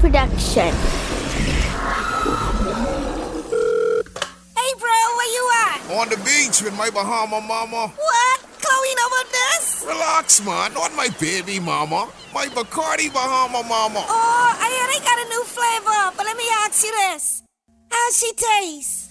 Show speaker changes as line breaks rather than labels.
production.
Hey, bro, where you at?
On the beach with my Bahama mama.
What? Chloe know about this?
Relax, man. Not my baby mama. My Bacardi Bahama mama.
Oh, I hear they got a new flavor, but let me ask you this. How's she taste?